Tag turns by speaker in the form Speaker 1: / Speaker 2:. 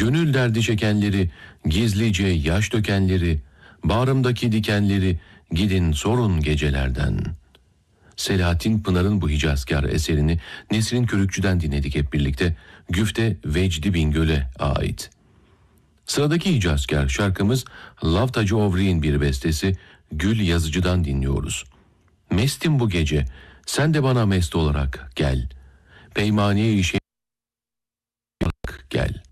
Speaker 1: Gönül derdi çekenleri, gizlice yaş dökenleri, bağrımdaki dikenleri gidin sorun gecelerden. Selahattin Pınar'ın bu Hicazkar eserini Nesrin Körükçü'den dinledik hep birlikte. Güfte Vecdi Bingöl'e ait. Sıradaki Hicazkar şarkımız Lavtacı Ovri'nin bir bestesi Gül Yazıcı'dan dinliyoruz. Mestim bu gece, sen de bana mest olarak gel. Peymaniye işe gel.